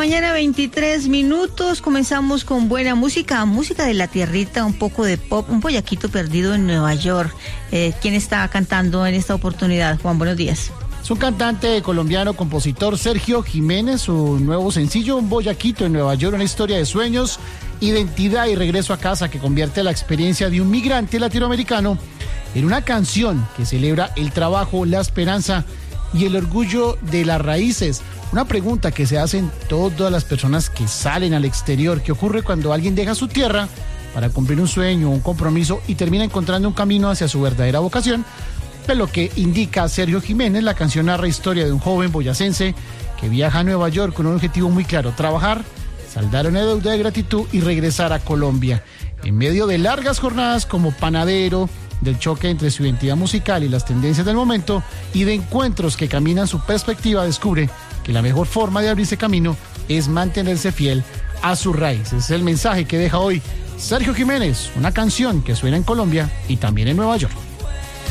mañana, 23 minutos. Comenzamos con buena música, música de la tierrita, un poco de pop, un boyaquito perdido en Nueva York. ¿Quién está cantando en esta oportunidad? Juan, buenos días. Es un cantante colombiano, compositor, Sergio Jiménez. Su nuevo sencillo, Un boyaquito en Nueva York, una historia de sueños, identidad y regreso a casa que convierte la experiencia de un migrante latinoamericano en una canción que celebra el trabajo, la esperanza y el orgullo de las raíces. Una pregunta que se hacen todas las personas que salen al exterior: ¿qué ocurre cuando alguien deja su tierra para cumplir un sueño, un compromiso y termina encontrando un camino hacia su verdadera vocación? Pues lo que indica Sergio Jiménez, la canción narra historia de un joven boyacense que viaja a Nueva York con un objetivo muy claro: trabajar, saldar una deuda de gratitud y regresar a Colombia. En medio de largas jornadas como panadero, del choque entre su identidad musical y las tendencias del momento, y de encuentros que caminan su perspectiva, descubre que la mejor forma de abrirse camino es mantenerse fiel a sus raíces. Es el mensaje que deja hoy Sergio Jiménez, una canción que suena en Colombia y también en Nueva York.